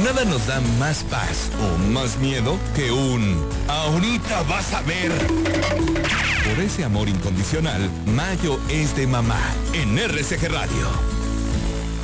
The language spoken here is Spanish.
Nada nos da más paz o más miedo que un ahorita vas a ver. Por ese amor incondicional, mayo es de mamá en RCG Radio.